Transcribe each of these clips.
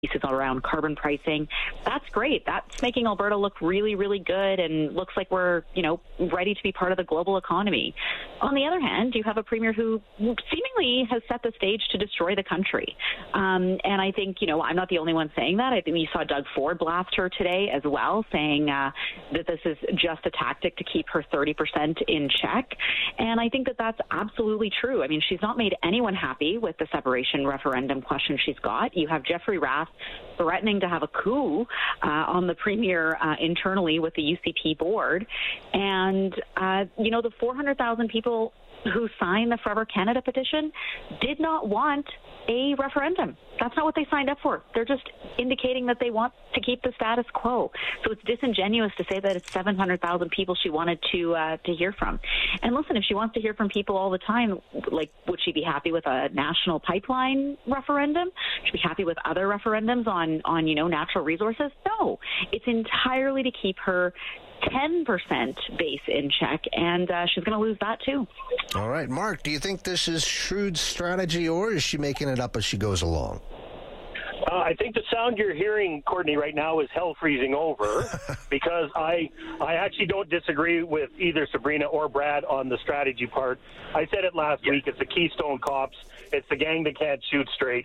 pieces around carbon pricing. That's great. That's making Alberta look really, really good and looks like we're, ready to be part of the global economy. On the other hand, you have a premier who seemingly has set the stage to destroy the country. And I think, I'm not the only one saying that. I think we saw Doug Ford blast her today as well, saying that this is just a tactic to keep her 30% in check. And I think that that's absolutely true. I mean, she's not made anyone happy with the separation referendum question she's got. You have Jeffrey Rath threatening to have a coup on the premier internally with the UCP board. And, the 400,000 people who signed the Forever Canada petition did not want a referendum. That's not what they signed up for. They're just indicating that they want to keep the status quo. So it's disingenuous to say that it's 700,000 people she wanted to hear from. And listen, if she wants to hear from people all the time, like, would she be happy with a national pipeline referendum? Should she be happy with other referendums on natural resources? No. It's entirely to keep her 10% base in check, and she's going to lose that too. All right, Mark, do you think this is shrewd strategy, or is she making it up as she goes along? I think the sound you're hearing, Courtney, right now is hell freezing over, because I actually don't disagree with either Sabrina or Brad on the strategy part. I said it last week. It's the Keystone Cops. It's the gang that can't shoot straight.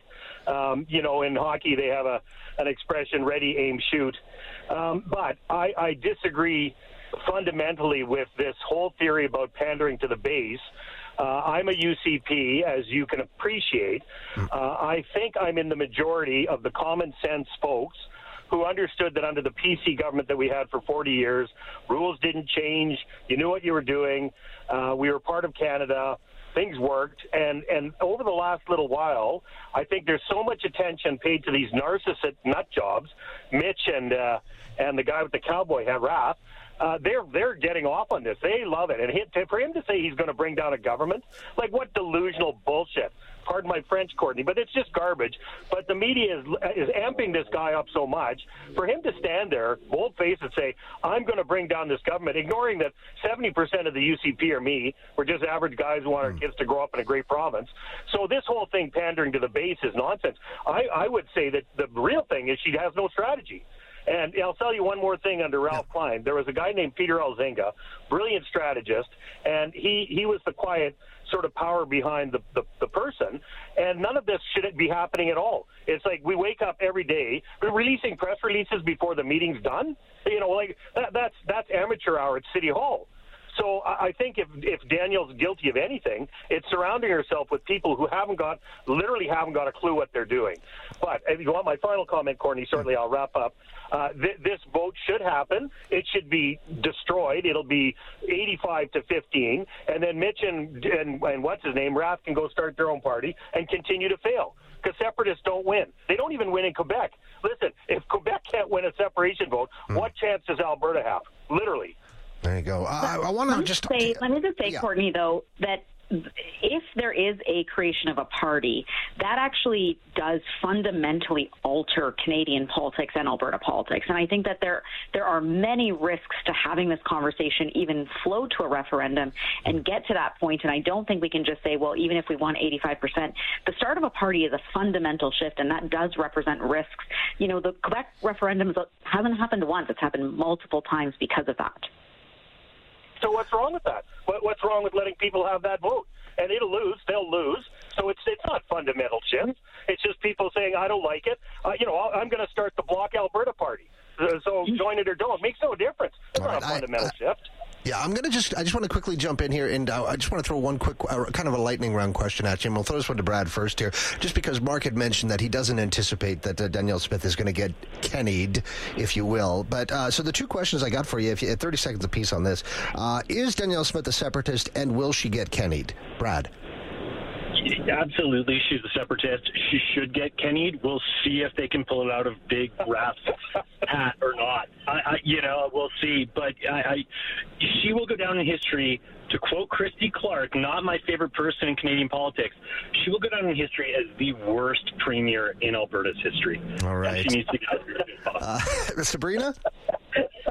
In hockey, they have an expression, ready, aim, shoot. But I disagree fundamentally with this whole theory about pandering to the base. I'm a UCP, as you can appreciate. I think I'm in the majority of the common sense folks who understood that under the PC government that we had for 40 years, rules didn't change. You knew what you were doing. We were part of Canada. Things worked, and over the last little while, I think there's so much attention paid to these narcissist nut jobs, Mitch and the guy with the cowboy hat, Rath. They're getting off on this. They love it, and for him to say he's going to bring down a government, like, what delusional bullshit. Pardon my French, Courtney, but it's just garbage. But the media is amping this guy up so much. For him to stand there, bold-faced, and say, I'm going to bring down this government, ignoring that 70% of the UCP are me. We're just average guys who want our kids to grow up in a great province. So this whole thing pandering to the base is nonsense. I would say that the real thing is she has no strategy. And I'll tell you one more thing under Ralph Klein. There was a guy named Peter Elzinga, brilliant strategist, and he was the quiet sort of power behind the person, and none of this should be happening at all. It's like we wake up every day, we're releasing press releases before the meeting's done. That's amateur hour at City Hall. So I think if Danielle's guilty of anything, it's surrounding herself with people who literally haven't got a clue what they're doing. But if you want my final comment, Courtney, shortly I'll wrap up. This vote should happen. It should be destroyed. It'll be 85-15, and then Mitch and what's his name, Rath, can go start their own party and continue to fail. Because separatists don't win. They don't even win in Quebec. Listen, if Quebec can't win a separation vote, what chance does Alberta have? Literally. There you go. I want to just say, let me just say, yeah, Courtney, though, that if there is a creation of a party, that actually does fundamentally alter Canadian politics and Alberta politics. And I think that there are many risks to having this conversation even flow to a referendum and get to that point. And I don't think we can just say, well, even if we want 85%, the start of a party is a fundamental shift, and that does represent risks. The Quebec referendum hasn't happened once. It's happened multiple times because of that. So what's wrong with that? What's wrong with letting people have that vote? And they'll lose. So it's not fundamental shift. It's just people saying, I don't like it. I'm going to start the Block Alberta Party. So join it or don't. It makes no difference. It's not a fundamental shift. Yeah, I just want to quickly jump in here, and I just want to throw one quick, kind of a lightning round question at you, and we'll throw this one to Brad first here, just because Mark had mentioned that he doesn't anticipate that Danielle Smith is going to get Kenny'd, if you will. But so the two questions I got for you, if you had 30 seconds apiece on this, is Danielle Smith a separatist, and will she get Kenny'd? Brad? Absolutely, she's a separatist. She should get Kenny'd. We'll see if they can pull it out of Big Rath's hat or not. We'll see. But she will go down in history. To quote Christy Clark, not my favorite person in Canadian politics, she will go down in history as the worst premier in Alberta's history. All right. She needs to get Sabrina?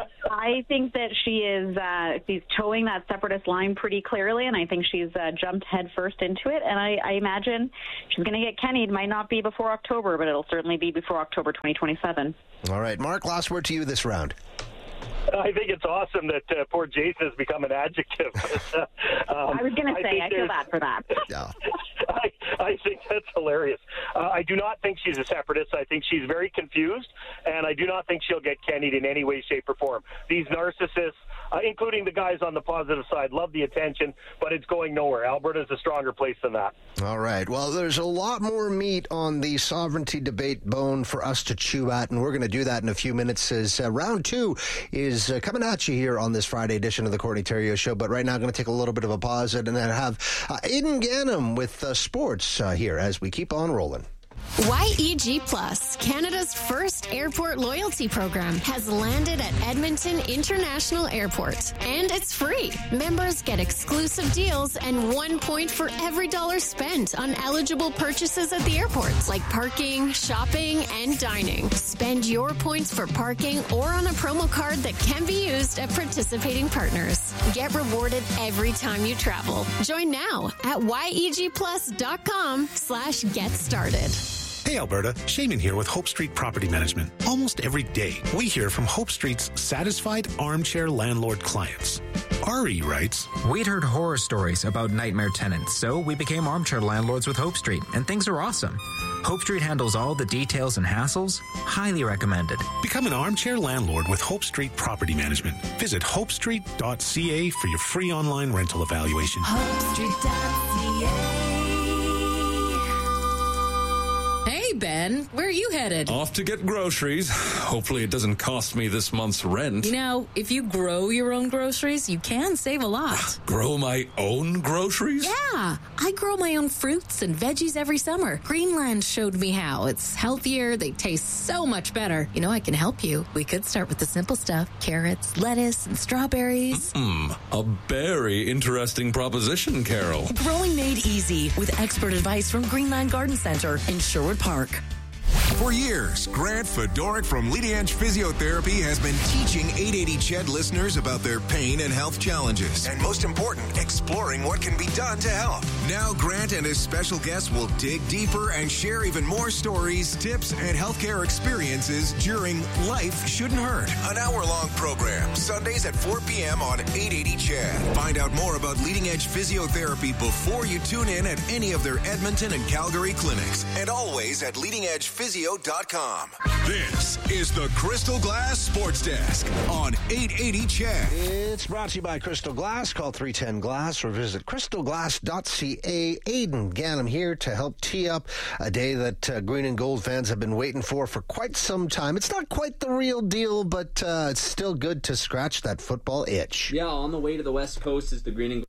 I think that she's towing that separatist line pretty clearly, and I think she's jumped headfirst into it. And I imagine she's going to get Kenny. It might not be before October, but it'll certainly be before October 2027. All right, Mark, last word to you this round. I think it's awesome that poor Jason has become an adjective. I was going to say, I feel bad for that. Yeah. I think that's hilarious. I do not think she's a separatist. I think she's very confused, and I do not think she'll get Kenny in any way, shape, or form. These narcissists, including the guys on the positive side, love the attention, but it's going nowhere. Alberta's a stronger place than that. All right. Well, there's a lot more meat on the sovereignty debate bone for us to chew at, and we're going to do that in a few minutes as round two is coming at you here on this Friday edition of the Courtney Theriault Show. But right now, I'm going to take a little bit of a pause and then have Aidan Gannam with sports here as we keep on rolling. YEG Plus, Canada's first airport loyalty program, has landed at Edmonton International Airport. And it's free. Members get exclusive deals and 1 point for every dollar spent on eligible purchases at the airport, like parking, shopping, and dining. Spend your points for parking or on a promo card that can be used at participating partners. Get rewarded every time you travel. Join now at yegplus.com/get started. Hey Alberta, Shaman here with Hope Street Property Management. Almost every day, we hear from Hope Street's satisfied armchair landlord clients. Ari writes, "We'd heard horror stories about nightmare tenants, so we became armchair landlords with Hope Street, and things are awesome. Hope Street handles all the details and hassles. Highly recommended." Become an armchair landlord with Hope Street Property Management. Visit hopestreet.ca for your free online rental evaluation. HopeStreet.ca. Hey, Ben, where are you headed? Off to get groceries. Hopefully it doesn't cost me this month's rent. You know, if you grow your own groceries, you can save a lot. Grow my own groceries? Yeah, I grow my own fruits and veggies every summer. Greenland showed me how. It's healthier, they taste so much better. You know, I can help you. We could start with the simple stuff. Carrots, lettuce, and strawberries. A very interesting proposition, Carol. Growing made easy with expert advice from Greenland Garden Center in Sherwood Park. For years, Grant Fedoric from Leading Edge Physiotherapy has been teaching 880 CHED listeners about their pain and health challenges. And most important, exploring what can be done to help. Now Grant and his special guests will dig deeper and share even more stories, tips, and healthcare experiences during Life Shouldn't Hurt, an hour-long program, Sundays at 4 p.m. on 880 CHED. Find out more about Leading Edge Physiotherapy before you tune in at any of their Edmonton and Calgary clinics, and always at leadingedgephysio.com. This is the Crystal Glass Sports Desk on 880 CHED. It's brought to you by Crystal Glass. Call 310-GLASS or visit crystalglass.ca. Aidan Gannam here to help tee up a day that green and gold fans have been waiting for quite some time. It's not quite the real deal, but it's still good to scratch that football itch. Yeah, on the way to the West Coast is the green and gold.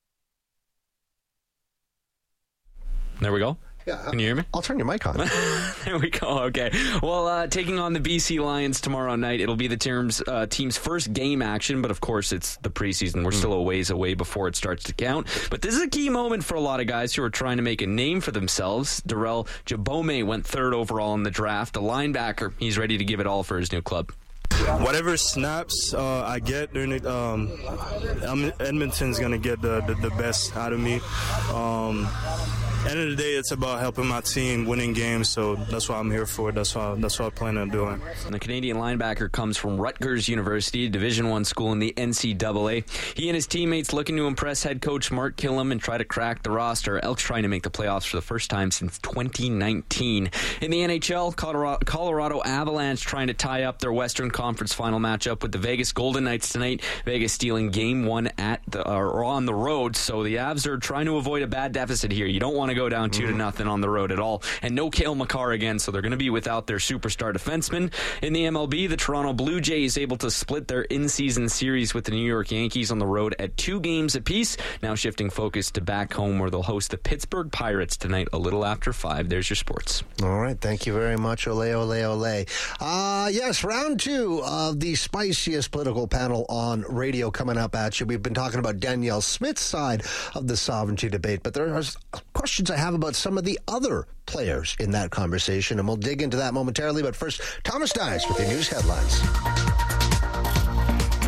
There we go. Yeah, can you hear me? I'll turn your mic on. There we go. Okay. Well, taking on the BC Lions tomorrow night, it'll be the team's first game action, but of course it's the preseason. We're still a ways away before it starts to count. But this is a key moment for a lot of guys who are trying to make a name for themselves. Darrell Jabome went third overall in the draft. A linebacker. He's ready to give it all for his new club. Whatever snaps I get, Edmonton's going to get the best out of me. End of the day, it's about helping my team winning games, so that's what I'm here for. That's what I plan on doing. And the Canadian linebacker comes from Rutgers University, a Division I school in the NCAA. He and his teammates looking to impress head coach Mark Killam and try to crack the roster. Elks trying to make the playoffs for the first time since 2019. In the NHL, Colorado Avalanche trying to tie up their Western Conference final matchup with the Vegas Golden Knights tonight. Vegas stealing Game 1 on the road, so the Avs are trying to avoid a bad deficit here. You don't want to go down 2-0 on the road at all. And no Cale Makar again, so they're going to be without their superstar defenseman. In the MLB, the Toronto Blue Jays able to split their in-season series with the New York Yankees on the road at 2 games apiece. Now shifting focus to back home where they'll host the Pittsburgh Pirates tonight a little after 5. There's your sports. All right. Thank you very much. Ole, ole, ole. Yes, round 2 of the spiciest political panel on radio coming up at you. We've been talking about Danielle Smith's side of the sovereignty debate, but there are questions I have about some of the other players in that conversation, and we'll dig into that momentarily. But first, Thomas Dias with your news headlines.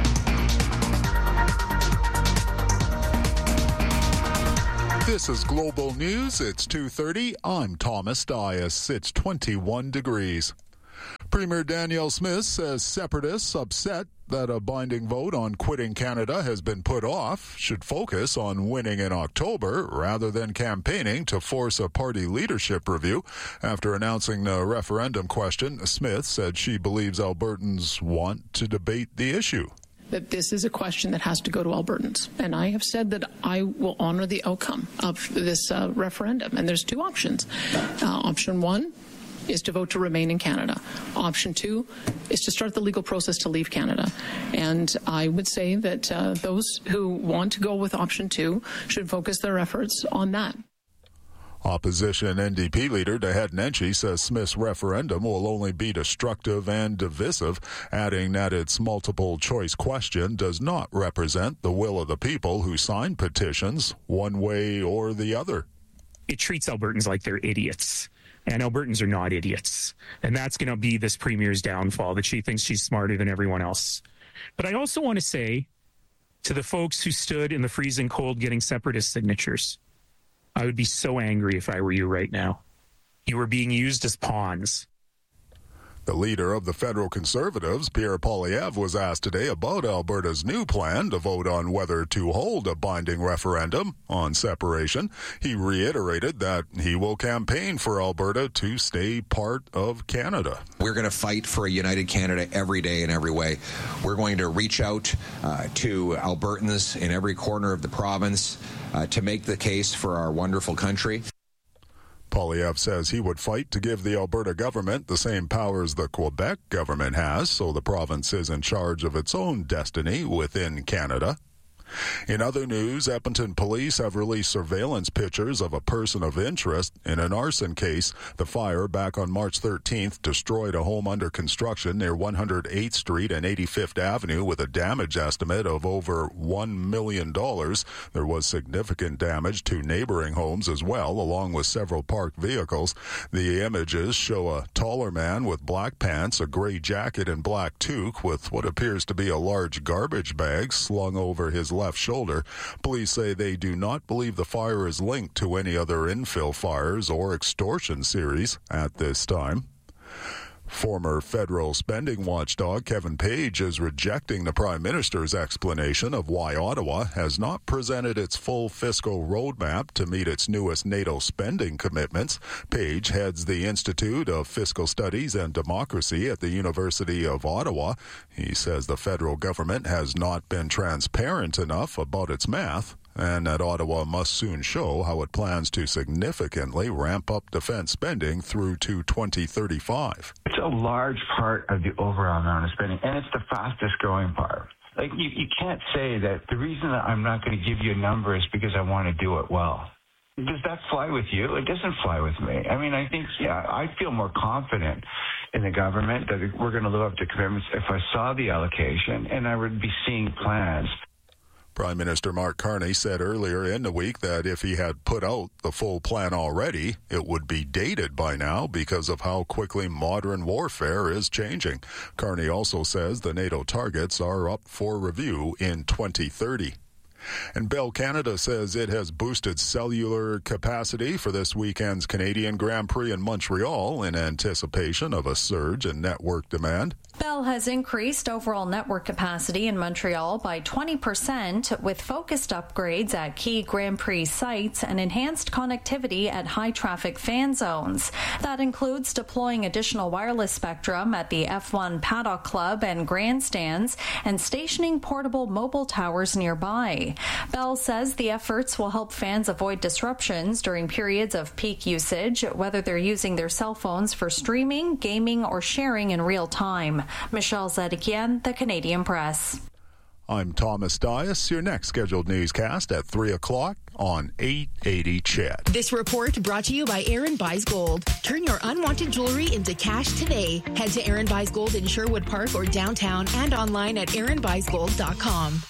This is Global News. It's 2:30. I'm Thomas Dias. It's 21 degrees. Premier Danielle Smith says separatists upset that a binding vote on quitting Canada has been put off should focus on winning in October rather than campaigning to force a party leadership review. After announcing the referendum question, Smith said she believes Albertans want to debate the issue. That this is a question that has to go to Albertans. And I have said that I will honor the outcome of this referendum. And there's two options. Option one is to vote to remain in Canada. Option two is to start the legal process to leave Canada. And I would say that those who want to go with option two should focus their efforts on that. Opposition NDP leader Dehed Nenshi says Smith's referendum will only be destructive and divisive, adding that its multiple-choice question does not represent the will of the people who signed petitions one way or the other. It treats Albertans like they're idiots, and Albertans are not idiots. And that's going to be this premier's downfall, that she thinks she's smarter than everyone else. But I also want to say to the folks who stood in the freezing cold getting separatist signatures, I would be so angry if I were you right now. You were being used as pawns. The leader of the federal Conservatives, Pierre Poilievre, was asked today about Alberta's new plan to vote on whether to hold a binding referendum on separation. He reiterated that he will campaign for Alberta to stay part of Canada. We're going to fight for a united Canada every day in every way. We're going to reach out to Albertans in every corner of the province to make the case for our wonderful country. Poilievre says he would fight to give the Alberta government the same powers the Quebec government has, so the province is in charge of its own destiny within Canada. In other news, Edmonton police have released surveillance pictures of a person of interest in an arson case. The fire back on March 13th destroyed a home under construction near 108th Street and 85th Avenue with a damage estimate of over $1 million. There was significant damage to neighboring homes as well, along with several parked vehicles. The images show a taller man with black pants, a gray jacket, and black toque with what appears to be a large garbage bag slung over his left shoulder. Police say they do not believe the fire is linked to any other infill fires or extortion series at this time. Former federal spending watchdog Kevin Page is rejecting the Prime Minister's explanation of why Ottawa has not presented its full fiscal roadmap to meet its newest NATO spending commitments. Page heads the Institute of Fiscal Studies and Democracy at the University of Ottawa. He says the federal government has not been transparent enough about its math, and that Ottawa must soon show how it plans to significantly ramp up defense spending through to 2035. It's a large part of the overall amount of spending, and it's the fastest growing part. Like, you can't say that the reason that I'm not going to give you a number is because I want to do it well. Does that fly with you? It doesn't fly with me. I mean, I think, I'd feel more confident in the government that we're going to live up to commitments if I saw the allocation and I would be seeing plans. Prime Minister Mark Carney said earlier in the week that if he had put out the full plan already, it would be dated by now because of how quickly modern warfare is changing. Carney also says the NATO targets are up for review in 2030. And Bell Canada says it has boosted cellular capacity for this weekend's Canadian Grand Prix in Montreal in anticipation of a surge in network demand. Bell has increased overall network capacity in Montreal by 20% with focused upgrades at key Grand Prix sites and enhanced connectivity at high-traffic fan zones. That includes deploying additional wireless spectrum at the F1 Paddock Club and grandstands and stationing portable mobile towers nearby. Bell says the efforts will help fans avoid disruptions during periods of peak usage, whether they're using their cell phones for streaming, gaming, or sharing in real time. Michelle Zedekian, The Canadian Press. I'm Thomas Dias. Your next scheduled newscast at 3 o'clock on 880 Chet. This report brought to you by Aaron Buys Gold. Turn your unwanted jewelry into cash today. Head to Aaron Buys Gold in Sherwood Park or downtown and online at aaronbuysgold.com.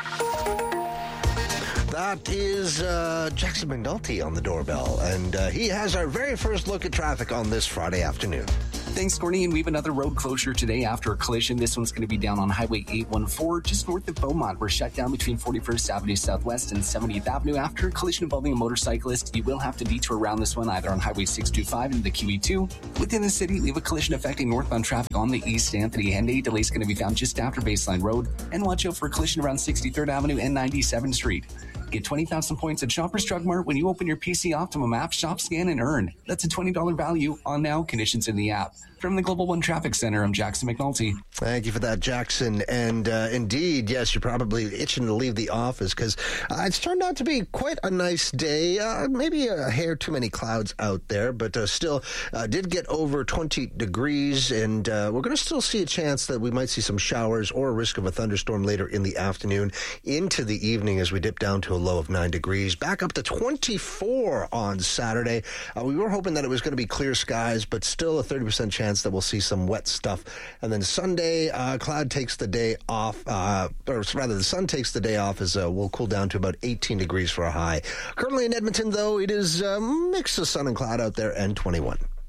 That is Jackson McNulty on the doorbell, and he has our very first look at traffic on this Friday afternoon. Thanks, Courtney. And we have another road closure today after a collision. This one's going to be down on Highway 814, just north of Beaumont. We're shut down between 41st Avenue Southwest and 70th Avenue after a collision involving a motorcyclist. You will have to detour around this one either on Highway 625 into the QE2. Within the city, we have a collision affecting northbound traffic on the East Anthony and a delay is going to be found just after Baseline Road. And watch out for a collision around 63rd Avenue and 97th Street. Get 20,000 points at Shoppers Drug Mart when you open your PC Optimum app, shop, scan, and earn. That's a $20 value on now. Conditions in the app. From the Global One Traffic Center, I'm Jackson McNulty. Thank you for that, Jackson. And indeed, yes, you're probably itching to leave the office because it's turned out to be quite a nice day. Maybe a hair too many clouds out there, but still did get over 20 degrees. And we're going to still see a chance that we might see some showers or a risk of a thunderstorm later in the afternoon into the evening as we dip down to a low of 9 degrees. Back up to 24 on Saturday. We were hoping that it was going to be clear skies, but still a 30% chance that we'll see some wet stuff. And then Sunday, cloud takes the day off, or rather the sun takes the day off as we'll cool down to about 18 degrees for a high. Currently in Edmonton, though, it is a mix of sun and cloud out there and 21.